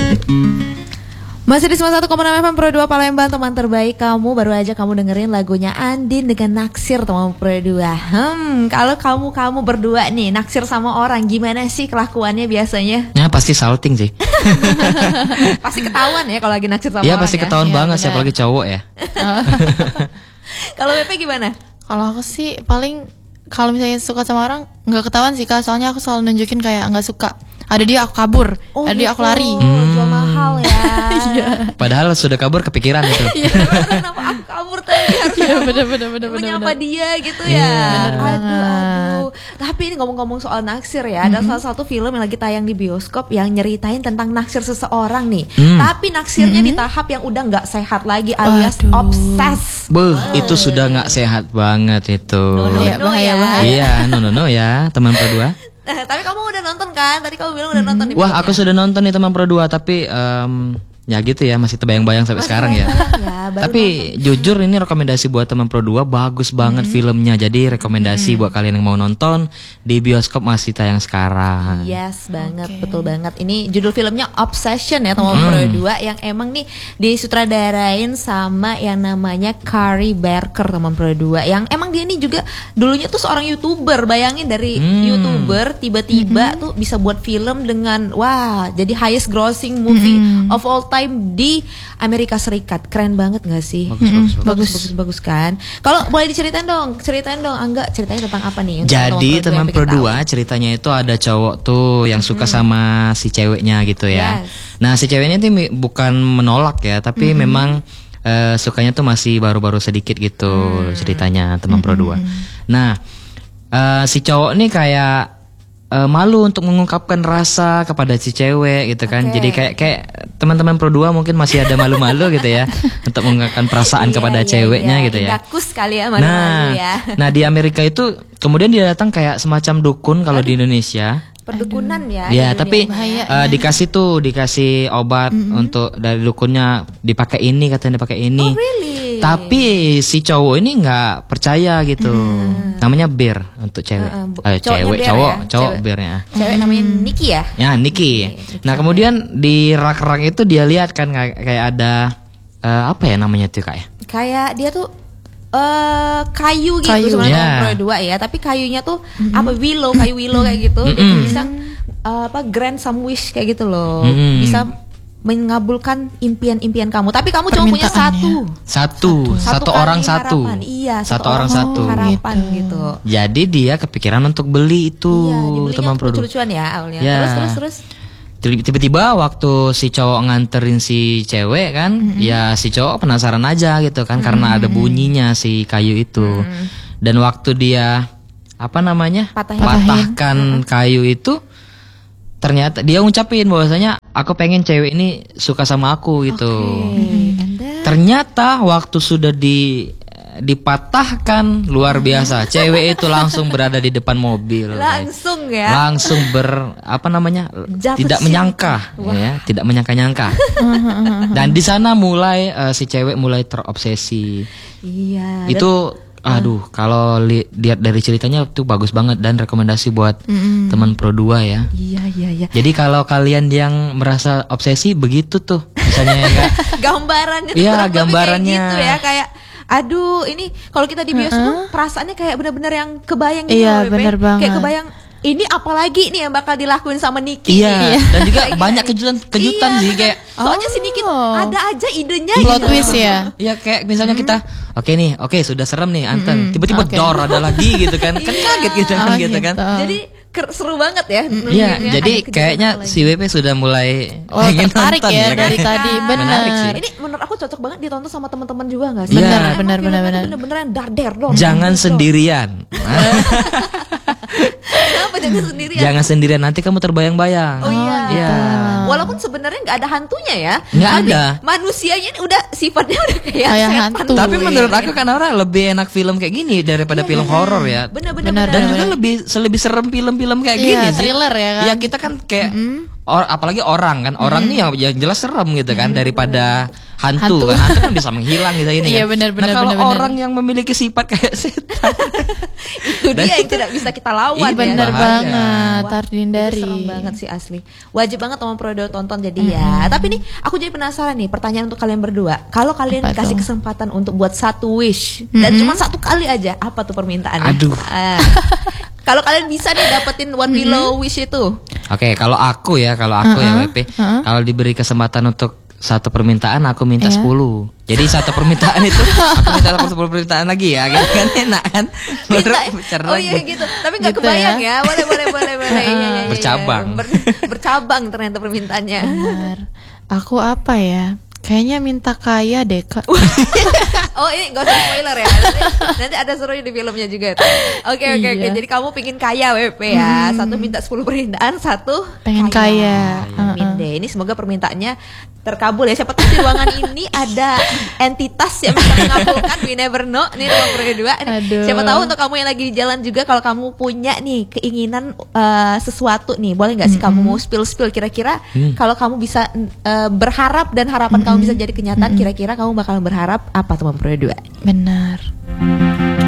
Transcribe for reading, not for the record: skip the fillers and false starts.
Masih di 91,6 FM Pro 2 Palembang, teman terbaik kamu. Baru aja kamu dengerin lagunya Andin dengan Naksir, teman Pro 2. Kalau kamu berdua nih naksir sama orang, gimana sih kelakuannya biasanya? Ya pasti salting sih. Pasti ketahuan ya kalau lagi naksir sama orang. Iya pasti ketahuan banget sih, apalagi cowok ya. Kalau Pepe gimana? Kalau aku sih paling kalau misalnya suka sama orang nggak ketahuan sih Kak, soalnya aku selalu nunjukin kayak nggak suka. Ada dia aku kabur, ada dia aku lari. Jual mahal ya. Padahal sudah kabur kepikiran itu. Kenapa aku kabur tadi harus bener menyapa dia gitu ya. Aduh. Tapi ini ngomong-ngomong soal naksir ya, ada salah satu film yang lagi tayang di bioskop yang nyeritain tentang naksir seseorang nih. Tapi naksirnya di tahap yang udah nggak sehat lagi, alias obses. Itu sudah nggak sehat banget itu. Bahaya. Iya, no ya, teman Pro 2. Tapi kamu udah nonton kan? Tadi kamu bilang udah nonton nih. Wah, aku sudah nonton nih teman Pro 2, tapi ya gitu ya, masih terbayang-bayang sampai sekarang ya. Tapi jujur ini rekomendasi buat teman Pro 2, bagus banget filmnya. Jadi rekomendasi buat kalian yang mau nonton, di bioskop masih tayang sekarang. Yes banget, betul banget. Ini judul filmnya Obsession ya teman Pro 2, yang emang nih disutradarain sama yang namanya Kari Barker teman Pro 2. Yang emang dia ini juga dulunya tuh seorang YouTuber. Bayangin dari YouTuber tiba-tiba tuh bisa buat film dengan wah, jadi highest grossing movie of all time di Amerika Serikat. Keren banget gak sih? Bagus kan? Kalau boleh ceritain dong Angga, ceritanya tentang apa nih? Jadi teman Pro 2 ceritanya itu ada cowok tuh yang suka sama si ceweknya gitu ya. Nah si ceweknya tuh bukan menolak ya, tapi memang sukanya tuh masih baru-baru sedikit gitu ceritanya teman Pro 2. Nah si cowok nih kayak malu untuk mengungkapkan rasa kepada si cewek gitu kan. Jadi kayak teman-teman Pro 2 mungkin masih ada malu-malu gitu ya untuk mengungkapkan perasaan kepada ceweknya gitu ya. Dakus kali ya malu-malu ya. Nah di Amerika itu kemudian dia datang kayak semacam dukun kalau di Indonesia. Perdukunan ya. Ya, tapi dikasih obat untuk dari dukunnya, dipakai ini katanya, dipakai ini. Oh really? Tapi si cowok ini nggak percaya gitu. Namanya Bear untuk cewek. Cowok Bearnya. Cewek namanya Nikki ya? Ya, Nikki. Nah, kemudian di rak-rak itu dia lihat kan kayak ada apa ya namanya tuh Kak ya? Kayak dia tuh kayu gitu sebenarnya Pro 2 ya, tapi kayunya tuh apa kayu willow kayak gitu. Dia bisa grant some wish kayak gitu loh. Bisa mengabulkan impian-impian kamu. Tapi kamu cuma punya satu orang satu. Iya, satu orang satu harapan gitu. Jadi dia kepikiran untuk beli itu. Iya, teman Pro 2. Lucu-lucuan ya awalnya. Terus. Tiba-tiba waktu si cowok nganterin si cewek kan, ya si cowok penasaran aja gitu kan, karena ada bunyinya si kayu itu. Dan waktu dia patahkan kayu itu, ternyata dia ngucapin bahwasanya aku pengen cewek ini suka sama aku gitu. Ternyata waktu sudah dipatahkan luar biasa, cewek itu langsung berada di depan mobil. Langsung tidak menyangka ya, tidak menyangka-nyangka. Dan di sana mulai si cewek mulai terobsesi. Iya. Itu kalau lihat dari ceritanya tuh bagus banget dan rekomendasi buat teman Pro 2 ya. Iya. Jadi kalau kalian yang merasa obsesi begitu tuh, misalnya gambarannya gambarannya kayak gitu ya, kayak aduh ini kalau kita di bioskop perasaannya kayak benar-benar yang kebayang gitu. Iya, benar banget. Kayak kebayang ini apalagi nih yang bakal dilakuin sama Nikki. Iya. Dan juga banyak kejutan sih kayak. Soalnya si Nikki ada aja idenya. Plot twist ya. Iya kayak misalnya kita oke sudah serem nih Anton. Tiba-tiba dor ada lagi gitu kan. Kan kaget gitu kan. Jadi seru banget ya. Iya, jadi kayaknya si WP sudah mulai tertarik ya dari tadi. Benar. Ini menurut aku cocok banget ditonton sama teman-teman juga enggak sih? Benar. Bener-bener darder dong. Jangan sendirian. Kenapa jangan sendirian? Jangan sendirian, nanti kamu terbayang-bayang. Oh iya. Walaupun sebenarnya nggak ada hantunya ya. Nggak ada. Manusianya ini udah sifatnya udah kayak hantu. Tapi menurut aku kan orang lebih enak film kayak gini daripada film horor ya. Benar. Dan juga lebih serem film-film kayak gini sih. Thriller ya kan. Ya kita kan kayak apalagi orang nih yang jelas serem gitu kan, daripada hantu kan. Hantu kan bisa menghilang gitu ini Iya, kan. benar, Nah kalau benar. orang yang memiliki sifat kayak setan, Itu dia yang tidak bisa kita lawan Iya, ya. Bener bahaya. banget, Wah, harus dihindari. itu serem banget sih asli. Wajib banget Om Prodo tonton jadi ya. Tapi nih aku jadi penasaran nih, pertanyaan untuk kalian berdua. Kalau kalian Apa dikasih tuh? kesempatan untuk buat satu wish dan cuma satu kali aja, apa tuh permintaannya? Aduh. Kalau kalian bisa nih dapetin one below wish itu. Oke, kalau aku ya WP, kalau diberi kesempatan untuk satu permintaan aku minta 10. Jadi satu permintaan itu aku minta 10 permintaan lagi ya, gitu kan enak kan? Oh iya gitu. Tapi nggak Gitu kebayang ya. ya. Boleh. Iya, iya. Bercabang. Bercabang ternyata permintaannya. Benar. Aku apa ya? Kayaknya minta kaya deh, Kak. Oh ini gak usah spoiler ya. Nanti ada serunya di filmnya juga. Oke. Iya. Jadi kamu pingin kaya WP ya. Satu minta 10 permintaan, satu Pengen kaya. Amin deh. Ini semoga permintaannya terkabul ya. Siapa tahu di ruangan ini ada entitas yang bisa mengabulkan. We never know. Ini nomor berdua. Aduh. Siapa tahu untuk kamu yang lagi di jalan juga, kalau kamu punya nih keinginan sesuatu nih, boleh nggak sih kamu mau spill kira-kira kalau kamu bisa berharap dan harapan kamu bisa jadi kenyataan, kira-kira kamu bakalan berharap apa teman berdua? Benar.